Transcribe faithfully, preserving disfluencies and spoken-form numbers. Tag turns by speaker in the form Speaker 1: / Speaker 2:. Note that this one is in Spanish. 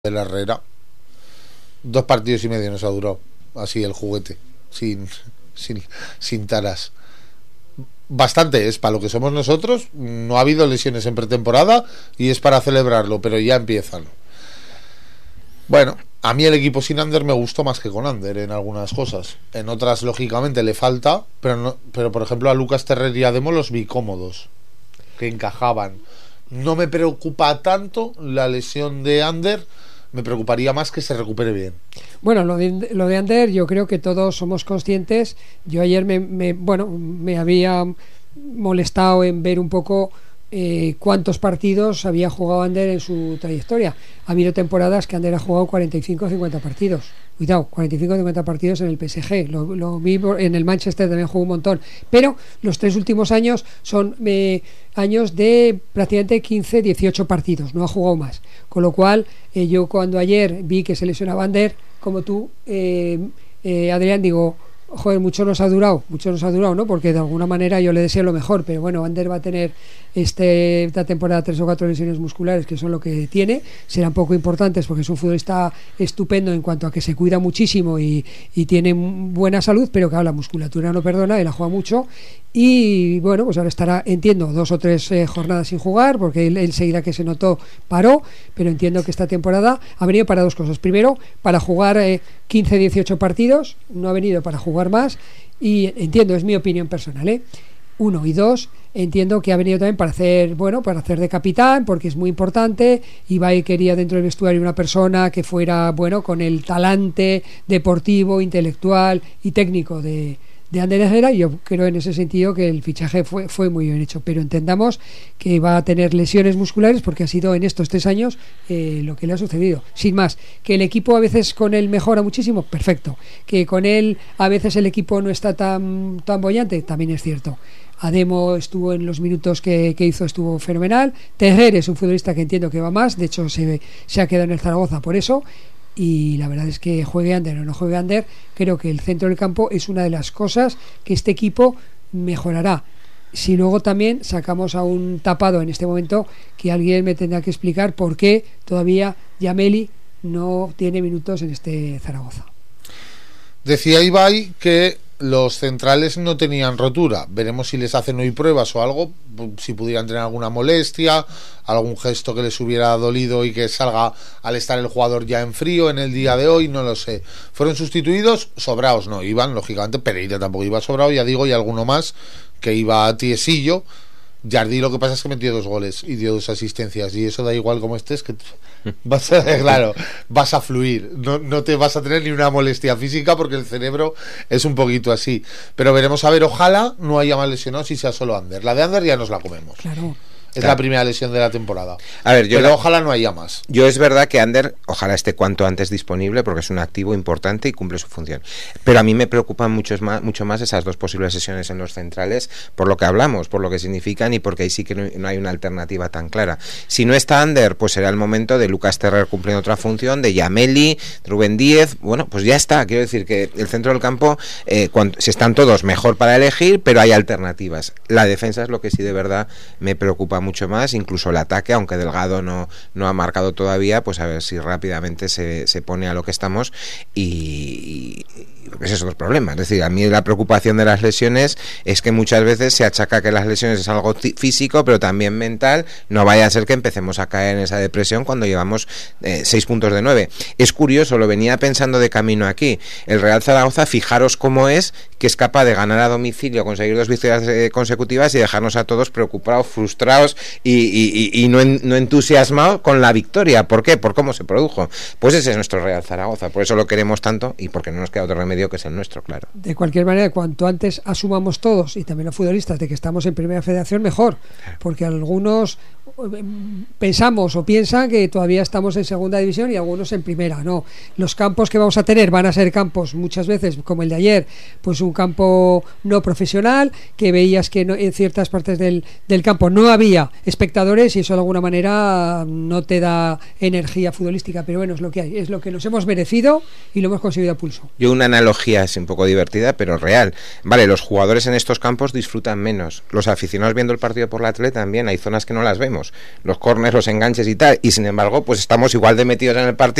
Speaker 1: de la Herrera. Dos partidos y medio nos ha durado así el juguete, sin, sin, sin taras. Bastante es para lo que somos nosotros. No ha habido lesiones en pretemporada y es para celebrarlo, pero ya empiezan. Bueno, a mí el equipo sin Ander me gustó más que con Ander en algunas cosas. En otras, lógicamente, le falta, pero no, pero por ejemplo a Lucas Terrer y a Demo los vi cómodos, que encajaban. No me preocupa tanto la lesión de Ander, me preocuparía más que se recupere bien.
Speaker 2: Bueno, lo de, lo de Ander, yo creo que todos somos conscientes. Yo ayer me, me bueno, me había molestado en ver un poco eh, cuántos partidos había jugado Ander en su trayectoria. Ha habido temporadas que Ander ha jugado cuarenta y cinco o cincuenta partidos. Cuidado, cuarenta y cinco o cincuenta partidos en el P S G. Lo, lo vi en el Manchester, también jugó un montón. Pero los tres últimos años son eh, años de prácticamente quince, dieciocho partidos. No ha jugado más. Con lo cual, eh, yo cuando ayer vi que se lesionaba Ander, como tú, eh, eh, Adrián, digo, joder, mucho nos ha durado, mucho nos ha durado, ¿no? Porque de alguna manera yo le deseo lo mejor, pero bueno, Ander va a tener este, esta temporada tres o cuatro lesiones musculares, que son lo que tiene, serán poco importantes porque es un futbolista estupendo en cuanto a que se cuida muchísimo y, y tiene buena salud, pero claro, la musculatura no perdona, él ha jugado mucho y bueno, pues ahora estará, entiendo, dos o tres eh, jornadas sin jugar, porque él enseguida que se notó paró, pero entiendo que esta temporada ha venido para dos cosas. Primero, para jugar eh, quince, dieciocho partidos, no ha venido para jugar más, y entiendo, es mi opinión personal, ¿eh? Uno y dos, entiendo que ha venido también para hacer, bueno, para hacer de capitán, porque es muy importante. Ibai quería dentro del vestuario una persona que fuera, bueno, con el talante deportivo, intelectual y técnico de de Ander Herrera, y yo creo en ese sentido que el fichaje fue, fue muy bien hecho, pero entendamos que va a tener lesiones musculares porque ha sido en estos tres años eh, lo que le ha sucedido, sin más. Que el equipo a veces con él mejora muchísimo, perfecto. Que con él a veces el equipo no está tan, tan bollante, también es cierto. Ademo estuvo en los minutos que, que hizo, estuvo fenomenal. Terrer es un futbolista que entiendo que va más, de hecho se, se ha quedado en el Zaragoza por eso. Y la verdad es que juegue Ander o no juegue Ander, creo que el centro del campo es una de las cosas que este equipo mejorará. Si luego también sacamos a un tapado en este momento, que alguien me tendrá que explicar por qué todavía Yameli no tiene minutos en este Zaragoza.
Speaker 1: Decía Ibai que los centrales no tenían rotura. Veremos si les hacen hoy pruebas o algo, si pudieran tener alguna molestia, algún gesto que les hubiera dolido y que salga al estar el jugador ya en frío en el día de hoy, no lo sé. Fueron sustituidos, sobrados no iban, lógicamente. Pereira tampoco iba sobrado, ya digo, y alguno más que iba tiesillo. Jardí lo que pasa es que metió dos goles y dio dos asistencias, y eso da igual como estés, que vas a, claro, vas a fluir, no, no te vas a tener ni una molestia física porque el cerebro es un poquito así. Pero veremos, a ver, ojalá no haya más lesionados y sea solo Ander. La de Ander ya nos la comemos.
Speaker 2: Claro.
Speaker 1: Es
Speaker 3: claro.
Speaker 1: La primera lesión de la temporada.
Speaker 3: A ver, yo
Speaker 1: pero
Speaker 3: la...
Speaker 1: ojalá no haya más.
Speaker 3: Yo es verdad que Ander, ojalá esté cuanto antes disponible porque es un activo importante y cumple su función. Pero a mí me preocupan mucho más, mucho más esas dos posibles sesiones en los centrales, por lo que hablamos, por lo que significan y porque ahí sí que no, no hay una alternativa tan clara. Si no está Ander, pues será el momento de Lucas Terrer cumpliendo otra función, de Yameli, Rubén Díez. Bueno, pues ya está. Quiero decir que el centro del campo, eh, cuando, si están todos mejor para elegir, pero hay alternativas. La defensa es lo que sí de verdad me preocupa mucho más, incluso el ataque, aunque Delgado no, no ha marcado todavía, pues a ver si rápidamente se, se pone a lo que estamos y, y ese es otro problema. Es decir, a mí la preocupación de las lesiones es que muchas veces se achaca que las lesiones es algo t- físico, pero también mental. No vaya a ser que empecemos a caer en esa depresión cuando llevamos eh, seis puntos de nueve. Es curioso, lo venía pensando de camino aquí. El Real Zaragoza, fijaros cómo es, que es capaz de ganar a domicilio, conseguir dos victorias eh, consecutivas y dejarnos a todos preocupados, frustrados y, y, y, y no, en, no entusiasmados con la victoria. ¿Por qué? Por cómo se produjo. Pues ese es nuestro Real Zaragoza, por eso lo queremos tanto y porque no nos queda otro remedio que es el nuestro, claro.
Speaker 2: De cualquier manera, cuanto antes asumamos todos, y también los futbolistas, de que estamos en Primera Federación, mejor, porque algunos pensamos o piensan que todavía estamos en segunda división y algunos en primera. No, los campos que vamos a tener van a ser campos muchas veces como el de ayer, pues un campo no profesional, que veías que no, en ciertas partes del, del campo no había espectadores y eso de alguna manera no te da energía futbolística, pero bueno, es lo que hay, es lo que nos hemos merecido y lo hemos conseguido a pulso.
Speaker 3: Yo una analogía es un poco divertida pero real. Vale, los jugadores en estos campos disfrutan menos, los aficionados viendo el partido por la tele también, hay zonas que no las vemos fallamos los córneres, los enganches y tal, y sin embargo, pues estamos igual de metidos en el partido